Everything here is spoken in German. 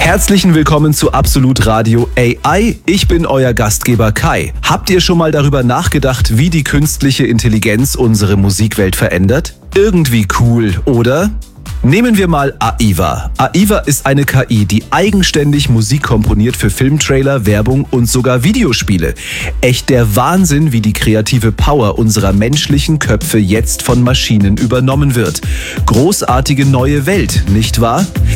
Herzlichen Willkommen zu Absolut Radio AI. Ich bin euer Gastgeber Kai. Habt ihr schon mal darüber nachgedacht, wie die künstliche Intelligenz unsere Musikwelt verändert? Irgendwie cool, oder? Nehmen wir mal AIVA. AIVA ist eine KI, die eigenständig Musik komponiert für Filmtrailer, Werbung und sogar Videospiele. Echt der Wahnsinn, wie die kreative Power unserer menschlichen Köpfe jetzt von Maschinen übernommen wird. Großartige neue Welt, nicht wahr?